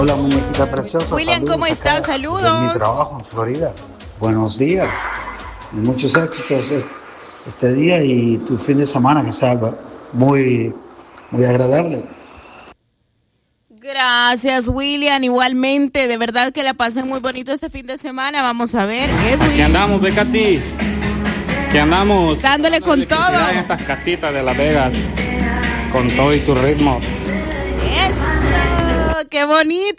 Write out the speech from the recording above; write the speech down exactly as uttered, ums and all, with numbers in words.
Hola, muñequita preciosa. William, saludos ¿cómo estás? acá Saludos. desde mi trabajo en Florida. Buenos días. Muchos éxitos este día y tu fin de semana que sea muy, muy agradable. Gracias, William. Igualmente, de verdad que la pasé muy bonito este fin de semana. Vamos a ver, Edwin. Aquí andamos, Becati. Aquí andamos. Dándole con todo. En estas casitas de Las Vegas. Con todo y tu ritmo. Eso, qué bonito.